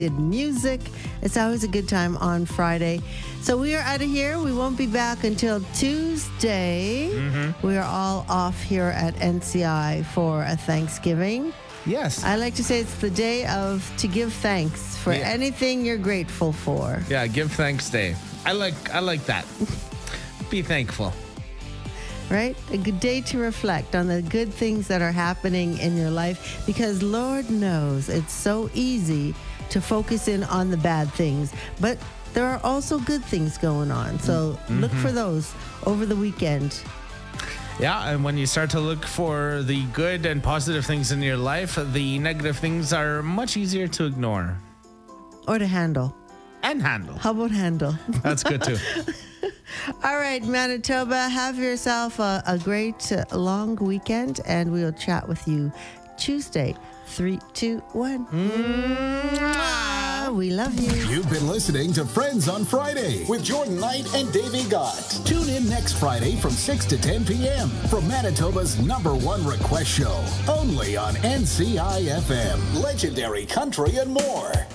good music. It's always a good time on Friday. So we are out of here. We won't be back until Tuesday. We are all off here at NCI for a Thanksgiving. Yes. I like to say it's the day to give thanks for anything you're grateful for. Yeah, give thanks day. I like that. Be thankful. Right? A good day to reflect on the good things that are happening in your life, because Lord knows it's so easy to focus in on the bad things, but there are also good things going on. So look for those over the weekend. Yeah, and when you start to look for the good and positive things in your life, the negative things are much easier to ignore. Or to handle. And handle. How about handle? That's good too. All right, Manitoba, have yourself a great long weekend, and we'll chat with you Tuesday. 3, 2, 1. We love you. You've been listening to Friends on Friday with Jordan Knight and Davey Gott. Tune in next Friday from 6 to 10 p.m. for Manitoba's #1 request show. Only on NCI FM. Legendary country and more.